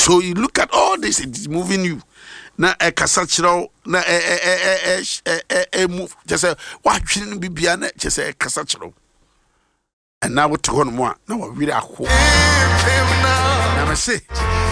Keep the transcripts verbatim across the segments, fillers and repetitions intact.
So you look at all this, it's moving you. Na e kasachiro na e e e e e e move just say what twin bibia na just say kasachiro. And now what to go no na we really akwo. Na me say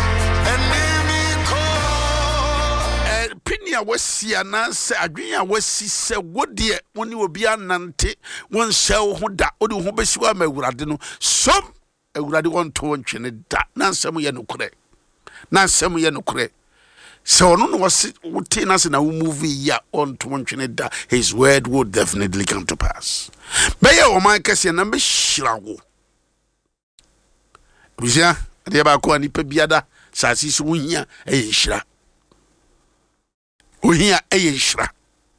eh pinia wasi ananse adwen a wasi se wodie woni obi anante won hyew ho da odi ho besi wa mawurade no som awurade won to ntwene da na nsem ye nokure na nsem ye nokure. So no no was wotin as na movie ya on to ntwene da his word would definitely come to pass. Be o man kese na be hirawo bisia de ba ko ani pa biada sasi so hia e hira o hia e hira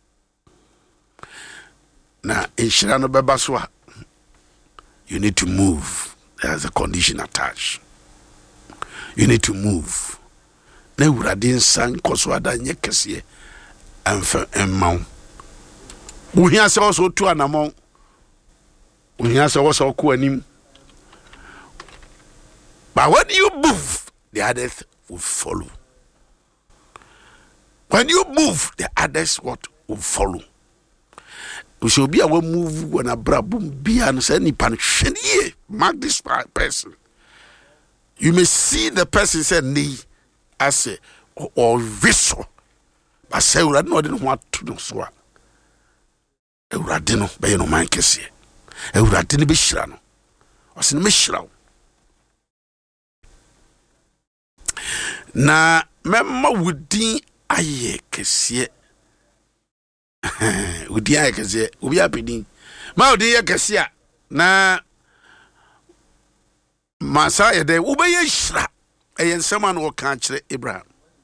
na e hira no beba so a you need to move. There's a condition attached. You need to move. Na urade nsan koso adanye kese amfa emmaw wo hia se so tu anamon wo hia se wo so ko anim. But when you move, the others will follow. When you move, the others what will follow. We should be able to move when a brabum be and say ni pan shenie. Mark this person. You may see the person say ni as a or vessel. But say we don't know what to do so. E urade no be no man kese. E urade ne be hira no. O se ne me hira. Na memma wudi aye kese. Wudi aye kese obi apedi. Ma wudi aye kese na masa ye de wo be ye hira. E ensema no ka kire Abraham.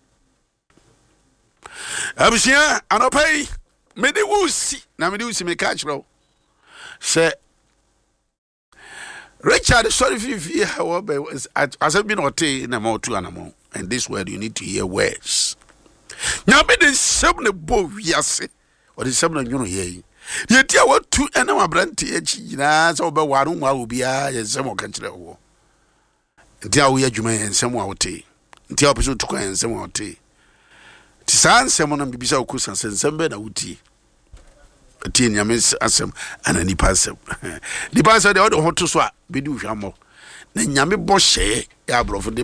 Abusia anopai me de wusi na me de wusi me ka kire. Se Richard sorry if you how as as been or tay na mo two anamo. And this word you need to hear words. Now be the seven bo wiase or the seven you know here. The tia what two and my brand th na so be waru wa obia ye semo kan kire wo. Ntia wo ye dwuma ye semo a wote. Ntia opeso to kan semo a wote. Ti san semo na bibisa okusan sensem be na wuti. Ti nyame asem anani pasem. Di pasem de o hoto so a be di hwamo. Na nyame bo hye ya brofo